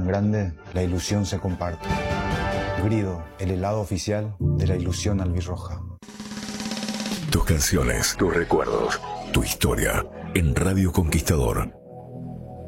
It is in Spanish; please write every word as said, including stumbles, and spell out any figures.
tan grande, la ilusión se comparte. Grido, el helado oficial de la ilusión albirroja. Tus canciones, tus recuerdos, tu historia en Radio Conquistador.